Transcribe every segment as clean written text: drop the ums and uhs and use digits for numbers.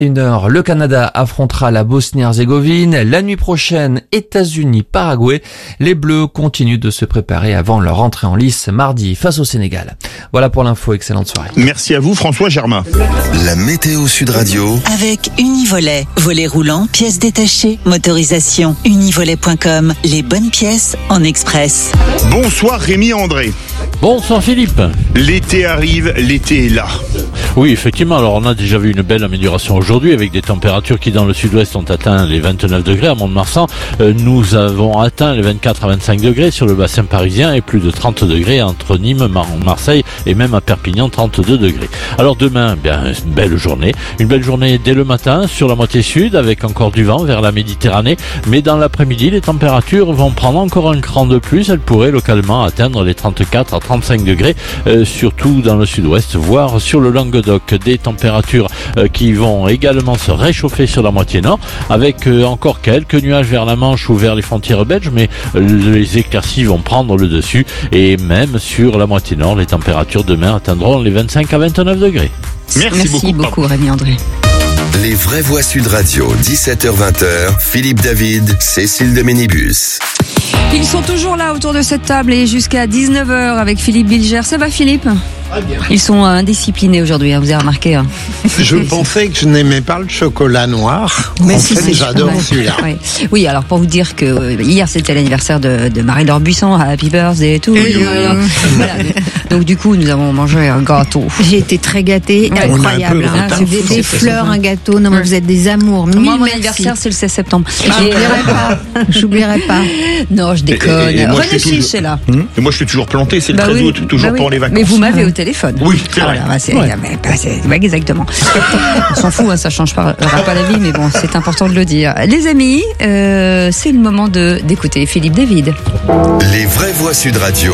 21h, le Canada affrontera la Bosnie-Herzégovine. La nuit prochaine, États-Unis-Paraguay. Les Bleus continuent de se préparer avant leur entrée en lice mardi face au Sénégal. Voilà pour l'info, excellente soirée. Merci à vous François Germain. La météo Sud Radio. Avec Univolet. Volet roulant, pièces détachées, motorisation. Univolet.com. Les bonnes pièces en express. Bonsoir Rémi André. Bonsoir Philippe. L'été arrive, l'été est là. Oui, effectivement, alors on a déjà vu une belle amélioration aujourd'hui avec des températures qui dans le sud-ouest ont atteint les 29 degrés à Mont-de-Marsan. Nous avons atteint les 24 à 25 degrés sur le bassin parisien et plus de 30 degrés entre Nîmes, Marseille et même à Perpignan, 32 degrés. Alors demain, bien, une belle journée dès le matin sur la moitié sud avec encore du vent vers la Méditerranée. Mais dans l'après-midi, les températures vont prendre encore un cran de plus. Elles pourraient localement atteindre les 34 à 35 degrés, surtout dans le sud-ouest, voire sur le Languedoc. Des températures qui vont également se réchauffer sur la moitié nord, avec encore quelques nuages vers la Manche ou vers les frontières belges, mais les éclaircies vont prendre le dessus, et même sur la moitié nord, les températures demain atteindront les 25 à 29 degrés. Merci beaucoup Rémi André. Les vraies voix Sud Radio, 17h-20h, Philippe David, Cécile de Ménibus. Ils sont toujours là autour de cette table et jusqu'à 19h avec Philippe Bilger. Ça va Philippe ? Très bien. Ils sont indisciplinés aujourd'hui, vous avez remarqué. Je pensais que je n'aimais pas le chocolat noir. Mais en si, fait, j'adore ouais. celui-là. Ouais. Oui, alors pour vous dire que hier c'était l'anniversaire de Marie-Laure Buisson, Happy Birthday et tout. Voilà. Donc du coup, nous avons mangé un gâteau. J'ai été très gâtée, incroyable. On a un peu C'est des fleurs, un gâteau. Non, mais vous êtes des amours. Moi, mon anniversaire, c'est le 16 septembre. J'oublierai pas. Non, je déconne. Et moi, René Chiche est là. Et moi je suis toujours planté, c'est le 13 août, toujours pour les vacances. Mais vous m'avez au téléphone. Oui, c'est vrai. Voilà, c'est exactement. On s'en fout, ça change pas la vie, mais bon, c'est important de le dire. Les amis, c'est le moment d'écouter Philippe David. Les vraies voix Sud Radio.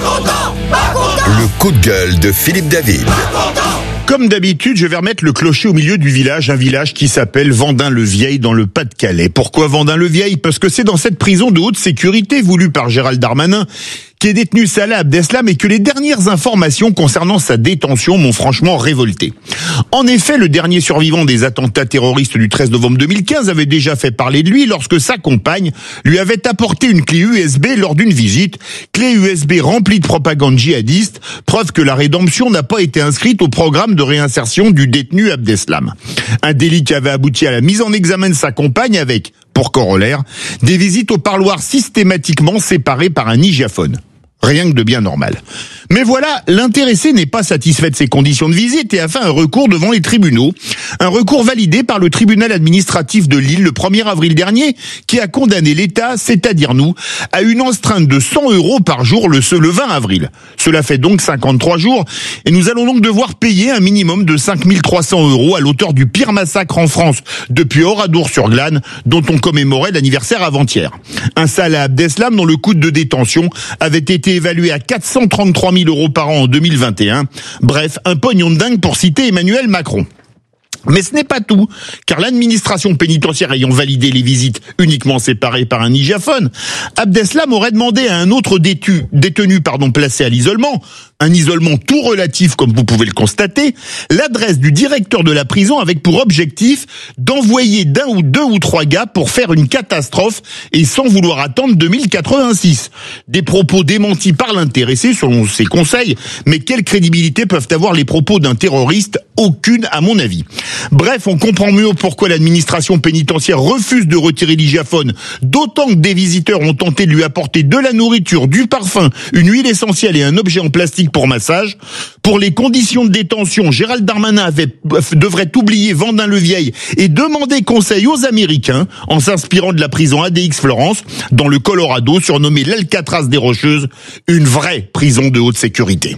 Le coup de gueule de Philippe David. Comme d'habitude, je vais remettre le clocher au milieu du village, un village qui s'appelle Vendin-le-Vieil dans le Pas-de-Calais. Pourquoi Vendin-le-Vieil ? Parce que c'est dans cette prison de haute sécurité voulue par Gérald Darmanin qu'est détenu Salah Abdeslam et que les dernières informations concernant sa détention m'ont franchement révolté. En effet, le dernier survivant des attentats terroristes du 13 novembre 2015 avait déjà fait parler de lui lorsque sa compagne lui avait apporté une clé USB lors d'une visite, clé USB remplie de propagande djihadiste, preuve que la rédemption n'a pas été inscrite au programme de réinsertion du détenu Abdeslam. Un délit qui avait abouti à la mise en examen de sa compagne avec, pour corollaire, des visites au parloir systématiquement séparées par un hygiaphone. Rien que de bien normal. Mais voilà, l'intéressé n'est pas satisfait de ses conditions de visite et a fait un recours devant les tribunaux. Un recours validé par le tribunal administratif de Lille le 1er avril dernier, qui a condamné l'État, c'est-à-dire nous, à une astreinte de 100 € par jour le 20 avril. Cela fait donc 53 jours et nous allons donc devoir payer un minimum de 5 300 € à l'auteur du pire massacre en France depuis Oradour-sur-Glane, dont on commémorait l'anniversaire avant-hier. Un Salah Abdeslam dont le coût de détention avait été évalué à 433 000 € par an en 2021. Bref, un pognon de dingue pour citer Emmanuel Macron. Mais ce n'est pas tout, car l'administration pénitentiaire ayant validé les visites uniquement séparées par un hygiaphone, Abdeslam aurait demandé à un autre détenu placé à l'isolement, un isolement tout relatif comme vous pouvez le constater, l'adresse du directeur de la prison avec pour objectif d'envoyer d'un ou deux ou trois gars pour faire une catastrophe et sans vouloir attendre 2086. Des propos démentis par l'intéressé selon ses conseils, mais quelle crédibilité peuvent avoir les propos d'un terroriste ? Aucune à mon avis. Bref, on comprend mieux pourquoi l'administration pénitentiaire refuse de retirer l'hygiaphone, d'autant que des visiteurs ont tenté de lui apporter de la nourriture, du parfum, une huile essentielle et un objet en plastique pour massage. Pour les conditions de détention, Gérald Darmanin devrait oublier Vendin-le-Vieil et demander conseil aux Américains en s'inspirant de la prison ADX Florence, dans le Colorado, surnommée l'Alcatraz des Rocheuses, une vraie prison de haute sécurité.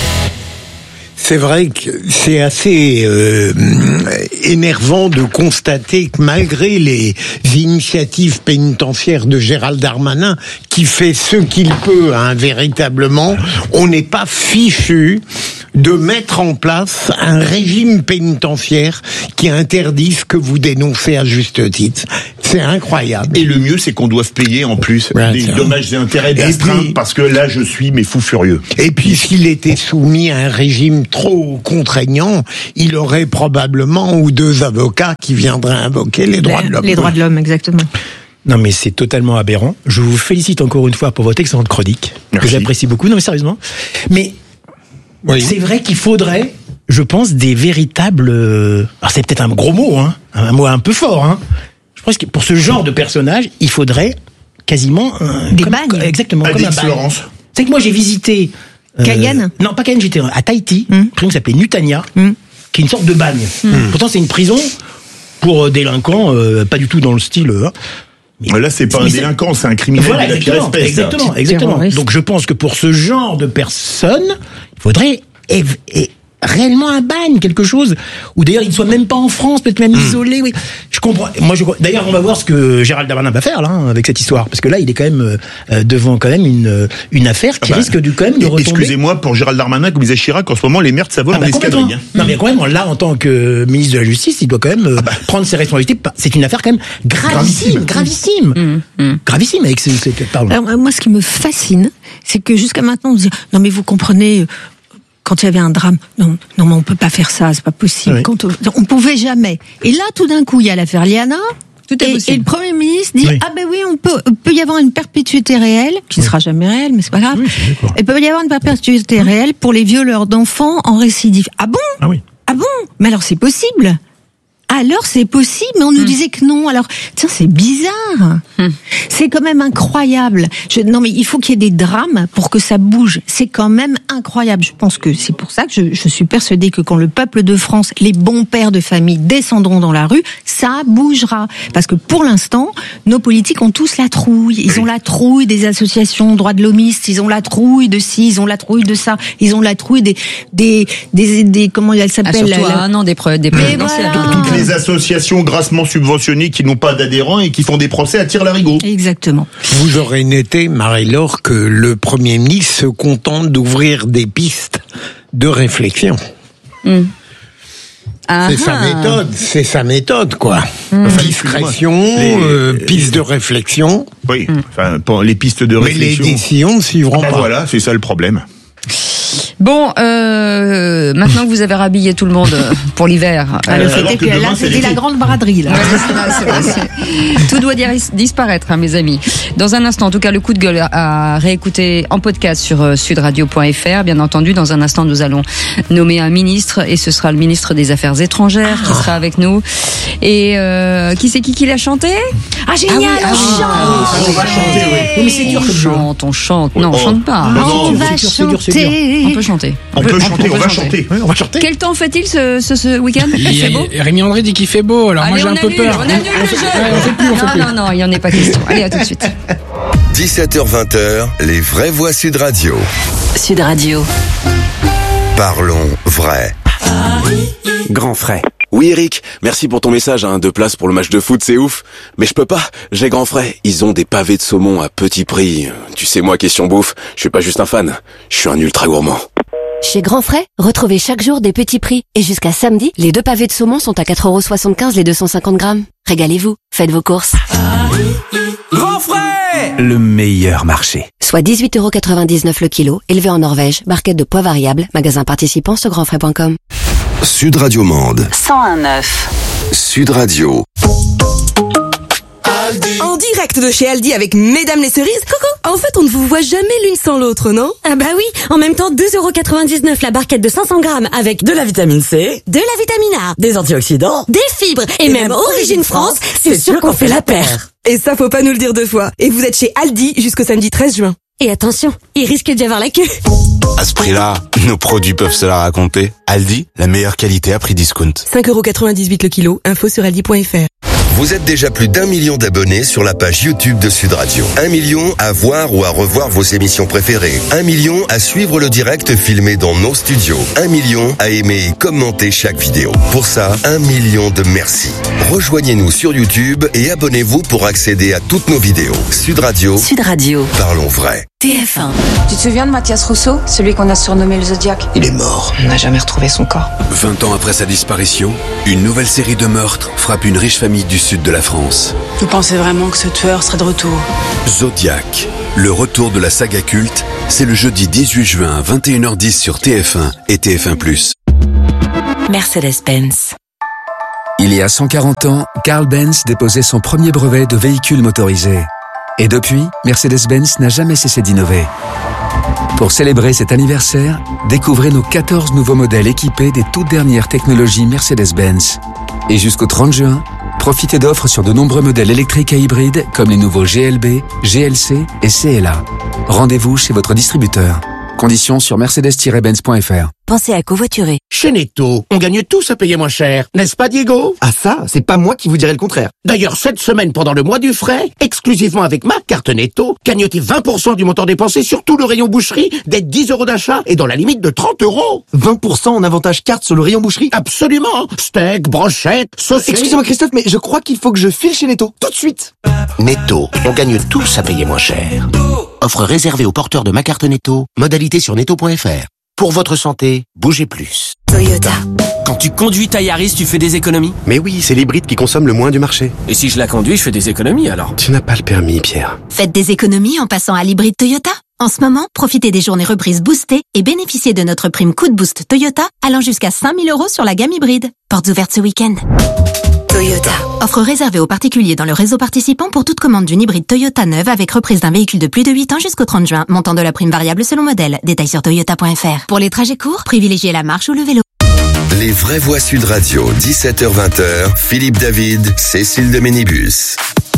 C'est vrai que c'est assez énervant de constater que malgré les initiatives pénitentiaires de Gérald Darmanin, qui fait ce qu'il peut, véritablement, on n'est pas fichu de mettre en place un régime pénitentiaire qui interdit ce que vous dénoncez à juste titre, C'est incroyable. Et le mieux, c'est qu'on doive payer en plus des dommages et intérêts d'astreinte, parce que là, je suis fou furieux. Et puis, s'il était soumis à un régime trop contraignant, il aurait probablement ou deux avocats qui viendraient invoquer les droits de l'homme. Les droits de l'homme, exactement. Non, mais c'est totalement aberrant. Je vous félicite encore une fois pour votre excellente chronique, que j'apprécie beaucoup. Non, mais sérieusement. Mais c'est vrai qu'il faudrait, je pense, des véritables... Alors, c'est peut-être un gros mot, hein, un mot un peu fort. Hein. Je pense que pour ce genre de personnage, il faudrait quasiment... des bagnes. Exactement. Comme un bagne. C'est que moi, j'ai visité... Cayenne Non, pas Cayenne, j'étais à Tahiti, une prison qui s'appelait Nutania, qui est une sorte de bagne. Pourtant, c'est une prison pour délinquants, pas du tout dans le style... Mais là, c'est pas un délinquant, c'est un criminel de la pire espèce. Exactement. Donc, je pense que pour ce genre de personnes, il faudrait réellement un bagne, quelque chose, ou d'ailleurs il ne soit même pas en France, peut-être même isolé. Oui, je comprends. D'ailleurs, on va voir ce que Gérald Darmanin va faire là avec cette histoire, parce que là, il est quand même devant quand même une affaire qui risque quand même de retomber. Excusez-moi, pour Gérald Darmanin, comme disait Chirac, en ce moment, les merdes ça vole en escadrille. Non, mais quand même, là, en tant que ministre de la Justice, il doit quand même prendre ses responsabilités. C'est une affaire quand même gravissime. Gravissime avec pardon. Alors, moi, ce qui me fascine, c'est que jusqu'à maintenant, on dit non, mais vous comprenez. Quand il y avait un drame, non, mais on peut pas faire ça, c'est pas possible. Oui. On pouvait jamais. Et là, tout d'un coup, il y a l'affaire Liana. Et le Premier ministre dit ah ben oui, on peut y avoir une perpétuité réelle, qui ne sera jamais réelle, mais c'est pas grave. Il peut y avoir une perpétuité réelle pour les violeurs d'enfants en récidive. Ah bon ? Ah bon ? Mais alors c'est possible ? Alors c'est possible, mais on nous disait que non. Alors tiens, c'est bizarre. C'est quand même incroyable. Non mais il faut qu'il y ait des drames pour que ça bouge. C'est quand même incroyable. Je pense que c'est pour ça que je suis persuadée que quand le peuple de France, les bons pères de famille descendront dans la rue, ça bougera. Parce que pour l'instant, nos politiques ont tous la trouille. Ils ont la trouille des associations droits de l'homiste. Ils ont la trouille de ci, ils ont la trouille de ça. Ils ont la trouille des comment elles s'appellent des preuves. Les associations grassement subventionnées qui n'ont pas d'adhérents et qui font des procès à tire-larigot. Exactement. Vous aurez noté, Marie-Laure, que le Premier ministre se contente d'ouvrir des pistes de réflexion. C'est sa méthode, quoi. Discrétion, piste de réflexion. Oui, enfin, pour les pistes de réflexion. Mais les décisions ne suivront pas. Voilà, c'est ça le problème. Bon, maintenant que vous avez rhabillé tout le monde pour l'hiver, c'était la grande braderie là. Tout doit disparaître, mes amis. Dans un instant, en tout cas, le coup de gueule à réécouter en podcast sur sudradio.fr. Bien entendu, dans un instant, nous allons nommer un ministre et ce sera le ministre des Affaires étrangères qui sera avec nous. Et qui c'est qui l'a chanté ? Ah génial, on chante. On va chanter, oui. Mais c'est dur, on chante. Non, on chante pas. On va chanter. On peut chanter. On va chanter. On va chanter. Quel temps fait-il ce week-end ? Il fait beau ? Rémi André dit qu'il fait beau, alors moi j'ai un peu peur. Non, il n'y en est pas question. Allez, à tout de suite. 17h-20h, les vraies voix Sud Radio. Sud Radio. Parlons vrai. Grand frais. Oui Eric, merci pour ton message, 2 places pour le match de foot, c'est ouf. Mais je peux pas, j'ai Grand Frais, ils ont des pavés de saumon à petit prix. Tu sais moi, question bouffe, je suis pas juste un fan, je suis un ultra gourmand. Chez Grand Frais, retrouvez chaque jour des petits prix. Et jusqu'à samedi, les 2 pavés de saumon sont à 4,75€ les 250 grammes. Régalez-vous, faites vos courses. Grand Frais, le meilleur marché. Soit 18,99€ le kilo, élevé en Norvège, barquette de poids variable, magasin participant sur grandfrais.com. Sud Radio Mande 101.9. Sud Radio. En direct de chez Aldi avec Mesdames les cerises. Coucou. En fait, on ne vous voit jamais l'une sans l'autre, non ? Ah bah oui. En même temps, 2,99€ la barquette de 500 grammes avec de la vitamine C, de la vitamine A, des antioxydants, des fibres et même Origine France. C'est sûr qu'on fait la paire. Et ça, faut pas nous le dire 2 fois. Et vous êtes chez Aldi jusqu'au samedi 13 juin. Et attention, il risque d'y avoir la queue. À ce prix-là, nos produits peuvent se la raconter. Aldi, la meilleure qualité à prix discount. 5,98€ le kilo, info sur aldi.fr. Vous êtes déjà plus d'1 million d'abonnés sur la page YouTube de Sud Radio. 1 million à voir ou à revoir vos émissions préférées. 1 million à suivre le direct filmé dans nos studios. 1 million à aimer et commenter chaque vidéo. Pour ça, 1 million de merci. Rejoignez-nous sur YouTube et abonnez-vous pour accéder à toutes nos vidéos. Sud Radio. Sud Radio. Parlons vrai. TF1. Tu te souviens de Mathias Rousseau, celui qu'on a surnommé le Zodiac? Il est mort. On n'a jamais retrouvé son corps. 20 ans après sa disparition, une nouvelle série de meurtres frappe une riche famille du sud de la France. Vous pensez vraiment que ce tueur serait de retour? Zodiac, le retour de la saga culte, c'est le jeudi 18 juin à 21h10 sur TF1 et TF1+. Mercedes-Benz. Il y a 140 ans, Carl Benz déposait son premier brevet de véhicule motorisé. Et depuis, Mercedes-Benz n'a jamais cessé d'innover. Pour célébrer cet anniversaire, découvrez nos 14 nouveaux modèles équipés des toutes dernières technologies Mercedes-Benz. Et jusqu'au 30 juin, profitez d'offres sur de nombreux modèles électriques et hybrides comme les nouveaux GLB, GLC et CLA. Rendez-vous chez votre distributeur. Conditions sur mercedes-benz.fr. Pensez à covoiturer. Chez Netto, on gagne tous à payer moins cher, n'est-ce pas Diego? Ah ça, c'est pas moi qui vous dirais le contraire. D'ailleurs, cette semaine, pendant le mois du frais, exclusivement avec ma carte Netto, gagnotez 20% du montant dépensé sur tout le rayon boucherie, dès 10 € d'achat et dans la limite de 30 €. 20% en avantage carte sur le rayon boucherie? Absolument. Steak, brochette, saucisse. Excusez-moi Christophe, mais je crois qu'il faut que je file chez Netto, tout de suite. Netto, on gagne tous à payer moins cher. Offre réservée aux porteurs de ma carte Netto, modalité sur netto.fr. Pour votre santé, bougez plus. Toyota. Quand tu conduis ta Yaris, tu fais des économies? Mais oui, c'est l'hybride qui consomme le moins du marché. Et si je la conduis, je fais des économies alors? Tu n'as pas le permis, Pierre. Faites des économies en passant à l'hybride Toyota. En ce moment, profitez des journées reprises boostées et bénéficiez de notre prime Coup de Boost Toyota allant jusqu'à 5 000 € sur la gamme hybride. Portes ouvertes ce week-end. Toyota. Offre réservée aux particuliers dans le réseau participant pour toute commande d'une hybride Toyota neuve avec reprise d'un véhicule de plus de 8 ans jusqu'au 30 juin. Montant de la prime variable selon modèle. Détails sur toyota.fr. Pour les trajets courts, privilégiez la marche ou le vélo. Les vraies voix Sud Radio, 17h-20h, Philippe David, Cécile de Ménibus.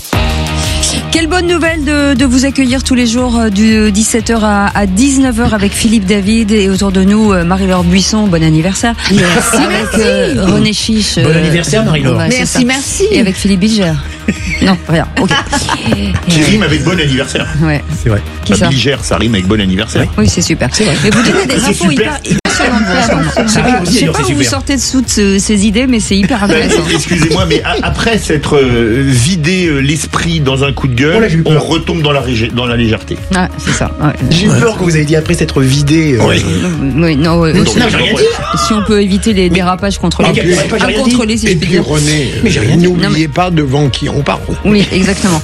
Quelle bonne nouvelle de vous accueillir tous les jours de 17h à 19h avec Philippe David et autour de nous Marie-Laure Buisson. Bon anniversaire. Merci, avec René Chiche. Bon anniversaire Marie-Laure. Merci. Et avec Philippe Bilger. Non, rien. Ok. Qui rime avec bon anniversaire. Ouais. C'est vrai. Qui ça? Bilger, ça rime avec bon anniversaire. Oui, c'est super. C'est vrai. Mais vous donnez des C'est infos super. hyper C'est vrai je aussi, sais d'ailleurs, pas c'est où vous super. sortez dessous de ces idées, mais c'est hyper intéressant. Excusez-moi, mais après s'être vidé l'esprit dans un coup de gueule, Oh là, j'ai eu on peur. retombe dans la légèreté. Ah, c'est ça. Ouais. J'ai eu peur que vous ayez dit après s'être vidé. Oui. Oui, non, Non, j'ai rien dit. si on peut éviter les dérapages contrôlés. Ok, j'ai rien dit. Incontrôlés, si je Et puis puis dire. René, Mais j'ai rien dit. n'oubliez pas devant qui on parle. Oui, exactement.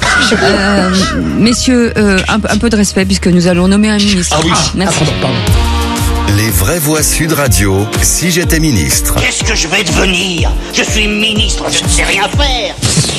Messieurs, un peu de respect puisque nous allons nommer un ministre. Ah oui. Merci. Pardon. Les vraies voix Sud Radio, si j'étais ministre. Qu'est-ce que je vais devenir? Je suis ministre, je ne sais rien faire.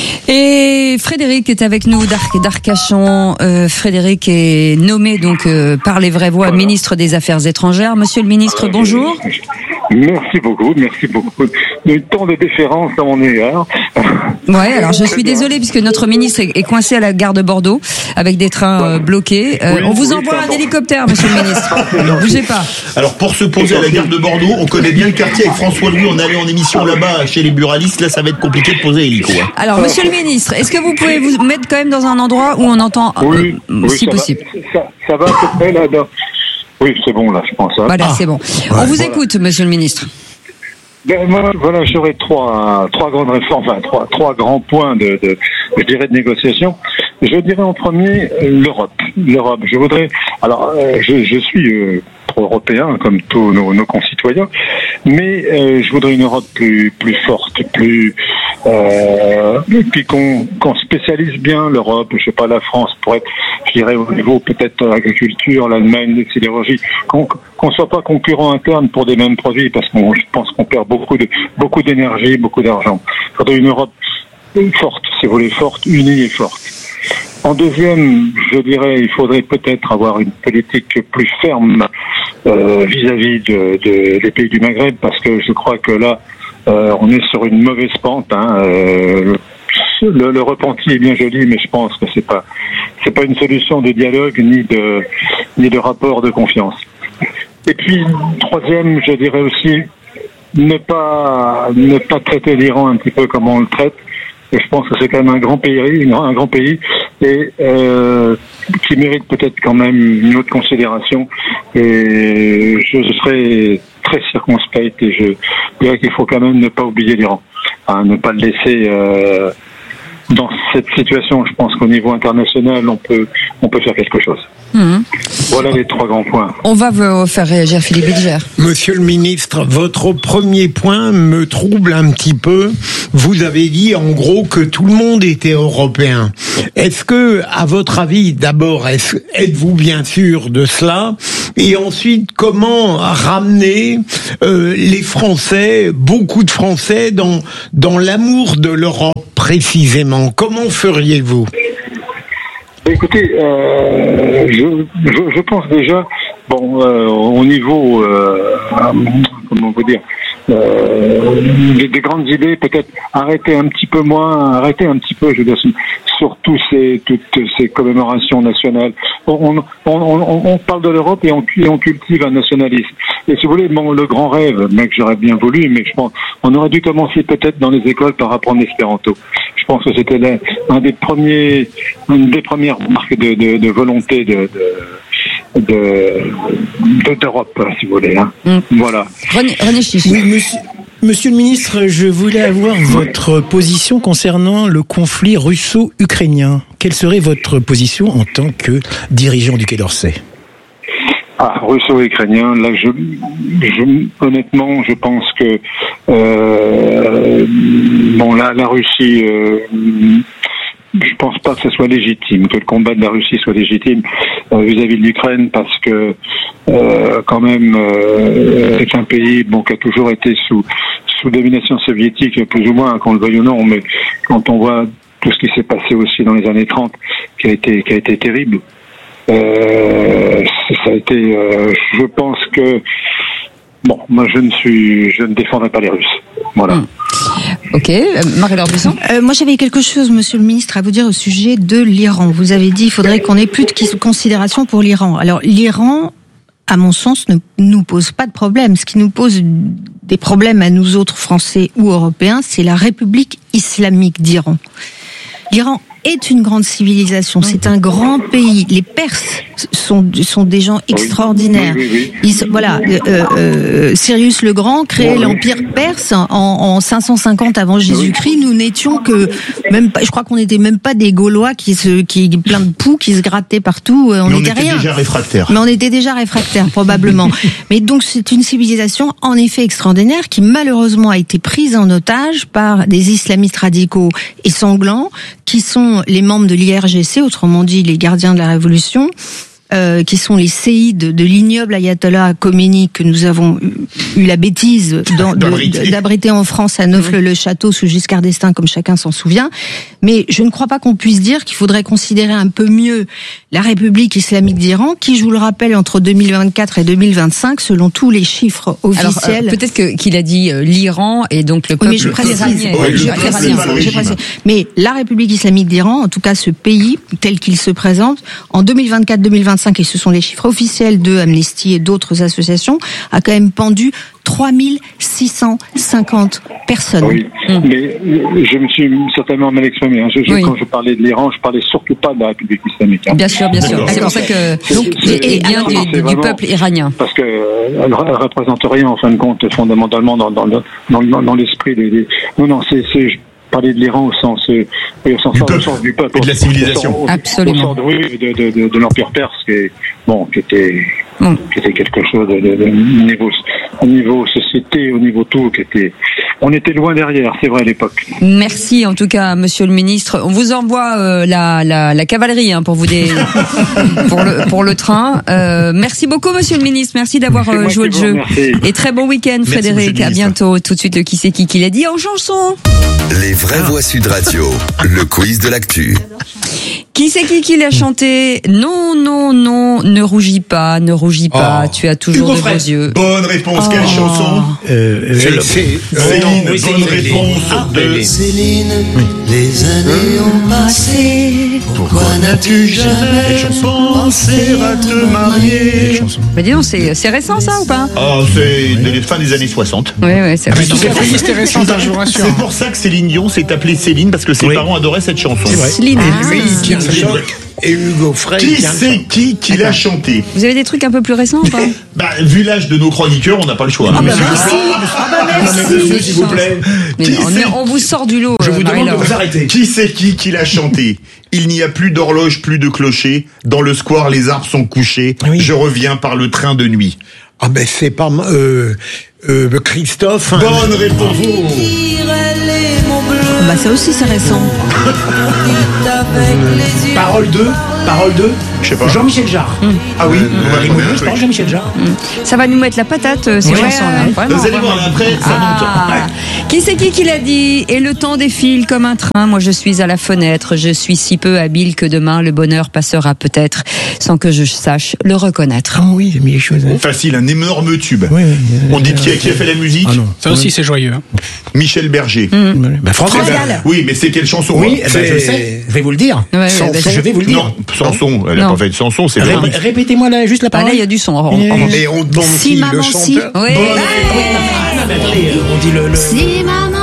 Et Frédéric est avec nous d'Arcachon. Frédéric est nommé donc par les vraies voix ministre des Affaires étrangères. Monsieur le ministre, bonjour. Merci beaucoup. Tant de déférence à mon égard. Ouais, alors je suis désolée puisque notre ministre est coincé à la gare de Bordeaux avec des trains bloqués. On vous envoie un hélicoptère, monsieur le ministre. Ne bougez pas. Alors pour se poser à la gare de Bordeaux, on connaît bien le quartier avec François Louis, on allait en émission là-bas chez les buralistes, là ça va être compliqué de poser hélico. Hein. Alors monsieur le ministre, est-ce que vous pouvez vous mettre quand même dans un endroit où on entend si ça possible ça va à peu près là. Oui, c'est bon là, je pense. Hein. Voilà, c'est bon. On vous écoute, monsieur le ministre. Ben, moi, voilà, j'aurais trois grandes réformes, enfin trois grands points de négociation. Je dirais en premier l'Europe. Je voudrais, alors je suis pro-européen comme tous nos concitoyens, mais je voudrais une Europe plus forte, puis qu'on spécialise bien l'Europe. Je sais pas, la France pourrait être, je dirais au niveau peut-être l'agriculture, l'Allemagne, les sidérurgies, qu'on soit pas concurrent interne pour des mêmes produits, parce que je pense qu'on perd beaucoup d'énergie, beaucoup d'argent. Il faudrait une Europe forte, si vous voulez, forte, unie et forte. En deuxième, je dirais, il faudrait peut-être avoir une politique plus ferme vis-à-vis des pays du Maghreb, parce que je crois que là, on est sur une mauvaise pente. Hein, le repenti est bien joli, mais je pense que c'est pas une solution de dialogue ni de rapport de confiance. Et puis troisième, je dirais aussi ne pas traiter l'Iran un petit peu comme on le traite. Et je pense que c'est quand même un grand pays et qui mérite peut-être quand même une autre considération. Et je serais très circonspect et je dirais qu'il faut quand même ne pas oublier l'Iran, ne pas le laisser dans cette situation, je pense qu'au niveau international, on peut faire quelque chose. Voilà les 3 grands points. On va vous faire réagir Philippe Bilger. Monsieur le ministre, votre premier point me trouble un petit peu. Vous avez dit en gros que tout le monde était européen. Est-ce que, à votre avis, d'abord, êtes-vous bien sûr de cela? Et ensuite, comment ramener les Français, beaucoup de Français, dans l'amour de l'Europe précisément? Comment feriez-vous? Écoutez, je pense déjà, au niveau, comment vous dire, des grandes idées, peut-être arrêter un petit peu, je veux dire, sur toutes ces commémorations nationales. On parle de l'Europe et on cultive un nationalisme. Et si vous voulez, le grand rêve, que j'aurais bien voulu, mais je pense, on aurait dû commencer peut-être dans les écoles par apprendre l'espéranto. Je pense que c'était une des premières marques de volonté d'Europe, si vous voulez. Voilà. René Chichi. Oui, monsieur le ministre, je voulais avoir votre position concernant le conflit russo-ukrainien. Quelle serait votre position en tant que dirigeant du Quai d'Orsay? Russo-ukrainien, là, honnêtement, je pense que la Russie, je pense pas que ce soit légitime, que le combat de la Russie soit légitime vis-à-vis de l'Ukraine, parce que quand même, c'est un pays qui a toujours été sous domination soviétique, plus ou moins, qu'on le veuille ou non, mais quand on voit tout ce qui s'est passé aussi dans les années 30, qui a été terrible. Ça a été. Je pense que moi je ne défendrai pas les Russes. Voilà. Ok, Marie-Laure Buisson. Moi j'avais quelque chose, monsieur le ministre, à vous dire au sujet de l'Iran. Vous avez dit qu'il faudrait qu'on ait plus de considération pour l'Iran. Alors l'Iran, à mon sens, ne nous pose pas de problème. Ce qui nous pose des problèmes à nous autres Français ou Européens, c'est la République islamique d'Iran. L'Iran est une grande civilisation, c'est un grand pays. Les Perses sont des gens extraordinaires. Sirius le Grand créait l'empire perse en 550 avant Jésus-Christ. Nous n'étions que je crois qu'on n'était même pas des Gaulois qui plein de poux qui se grattaient partout. On était rien. Déjà réfractaires. Mais on était déjà réfractaires probablement. Mais donc c'est une civilisation en effet extraordinaire qui malheureusement a été prise en otage par des islamistes radicaux et sanglants qui sont les membres de l'IRGC, autrement dit les gardiens de la révolution, qui sont les séides de l'ignoble ayatollah Khomeini que nous avons eu la bêtise d'abriter en France à Neauphle-le-Château sous Giscard d'Estaing, comme chacun s'en souvient. Mais je ne crois pas qu'on puisse dire qu'il faudrait considérer un peu mieux la République islamique d'Iran, qui, je vous le rappelle, entre 2024 et 2025, selon tous les chiffres officiels... Alors, peut-être qu'il a dit l'Iran et donc le peuple iranien. Mais la République islamique d'Iran, en tout cas ce pays, tel qu'il se présente, en 2024-2025, et ce sont les chiffres officiels de Amnesty et d'autres associations, a quand même pendu 3650 personnes. Oui, mais je me suis certainement mal exprimé. Quand je parlais de l'Iran, je parlais surtout pas de la République islamique. Bien sûr. C'est pour ça que et bien du peuple iranien. Parce que elle représente rien en fin de compte fondamentalement dans l'esprit des. Non, c'est parler de l'Iran au sens du peuple et de la civilisation. Absolument. De l'empire perse qui était quelque chose de niveau société, au niveau tout, on était loin derrière, c'est vrai à l'époque. Merci en tout cas, monsieur le ministre. On vous envoie la cavalerie pour vous pour le train. Merci beaucoup, monsieur le ministre. Merci d'avoir joué le jeu. Merci. Et très bon week-end, Frédéric. À bientôt. Tout de suite, le qui c'est qui l'a dit en chanson. Les vraies voix Sud Radio, le quiz de l'actu. Qui c'est qui l'a chanté? Non, ne rougis pas, tu as toujours de beaux yeux. Bonne réponse, quelle chanson? Céline, bonne réponse de Céline, les années ont passé. Pourquoi n'as-tu jamais pensé à te marier? Mais dis donc, c'est récent ça ou pas? Oh, c'est de fin des années 60. Oui, c'est récent. C'était récent, je vous rassure. C'est pour ça que Céline Dion s'est appelée Céline, parce que ses parents adoraient cette chanson. C'est vrai. Céline. Et lui, il tient le choc. Et Hugo Frey. Qui c'est qui l'a chanté? Vous avez des trucs un peu plus récents ou pas? Bah, vu l'âge de nos chroniqueurs, on n'a pas le choix. Ah bah merci. Monsieur, s'il vous plaît. Mais non, on vous sort du lot. Je vous demande de vous arrêter. Qui c'est qui l'a chanté? Il n'y a plus d'horloge, plus de clocher. Dans le square, les arbres sont couchés. Oui. Je reviens par le train de nuit. Ah ben c'est pas Christophe. Hein. Bonne réponse. Bah ça aussi c'est récent. Parole 2. Je sais pas. Jean-Michel Jarre. Ah oui. Je parle Jean-Michel Jarre. Ça va nous mettre la patate, ces chansons-là. Vraiment, Vous allez voir, après, ça monte. Qui c'est qui l'a dit? Et le temps défile comme un train. Moi, je suis à la fenêtre. Je suis si peu habile que demain, le bonheur passera peut-être sans que je sache le reconnaître. Ah oui, j'ai mis les choses. Facile, un énorme tube. Oui. On dit qui a fait la musique? Ah non. Ça aussi, c'est joyeux. Michel Berger. Bah, François Gall. Oui, mais c'est quelle chanson? Oui, je sais. Je vais vous le dire. Je vais vous le dire. Non, Sanson. Elle n'a pas fait de Sanson, c'est vrai. Répétez-moi juste la parole. Là, il y a du son. Et on demande Si qui, le maman si. chanteur? Oui. On dit le. Si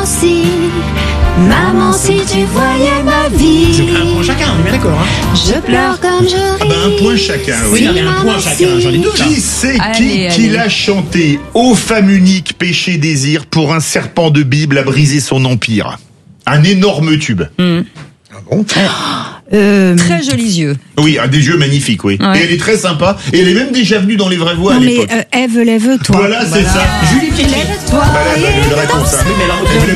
maman si tu voyais ma vie. C'est un point chacun, on est bien d'accord. Hein. Je pleure comme je ris. Ah bah un point chacun, oui. Oui, un point chacun, j'en ai deux. Qui c'est Allez. qui l'a chanté? Ô femme unique, péché, désir, pour un serpent de Bible a brisé son empire. Un énorme tube. Ah bon? Très jolis yeux. Oui, un des yeux magnifiques, oui. Ouais. Et elle est très sympa. Et elle est même déjà venue dans les vraies voix Non à mais l'époque. Ève, lève-toi. Voilà, c'est ça. Julie Pietri. Lève-toi. Bah là, la réponse, hein. Mais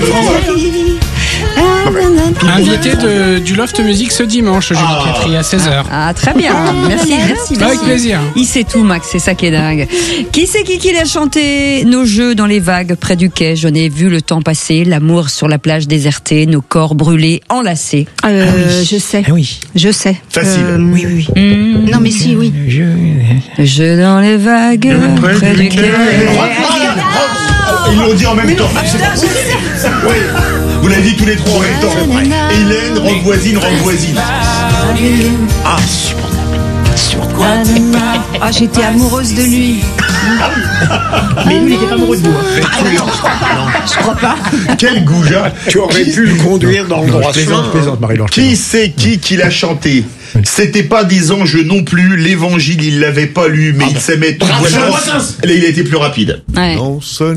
Invité du Loft Music ce dimanche, Julie Pietri, à 16h. Ah, très bien. Merci. Avec plaisir. Il sait tout, Max, c'est ça qui est dingue. Qui c'est qui l'a chanté? Nos jeux dans les vagues près du quai, je n'ai vu le temps passer, l'amour sur la plage désertée, nos corps brûlés, enlacés. Je sais. Ah oui. Je sais. Facile. Oui. Non mais si, oui. Jeux dans les vagues près du quai. Ils l'ont dit en même temps. Oui. Vous l'avez dit tous les trois en même temps. Hélène, rock voisine. Ah, Ah, j'étais amoureuse de lui. Mais lui, il était pas amoureux de vous. Je crois pas. quel goujat. Tu aurais pu le conduire dans le droit chemin. Plaisante, Marie-Laure. Qui c'est qui l'a chanté? C'était pas des anges non plus, l'évangile il l'avait pas lu, mais il s'aimait tout. Bravo, Voilà. Jean Brassens. Là, il a été plus rapide. Ouais. Non, ce